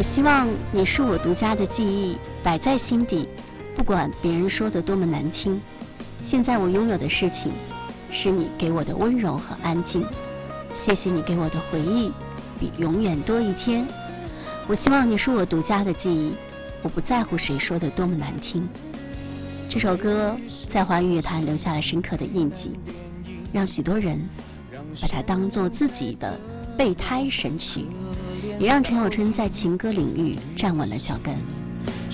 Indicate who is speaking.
Speaker 1: 我希望你是我独家的记忆，摆在心底，不管别人说的多么难听。现在我拥有的事情，是你给我的温柔和安静。谢谢你给我的回忆，比永远多一天。我希望你是我独家的记忆，我不在乎谁说的多么难听。这首歌在华语乐坛留下了深刻的印记，让许多人把它当作自己的备胎神曲，也让陈小春在情歌领域站稳了脚跟。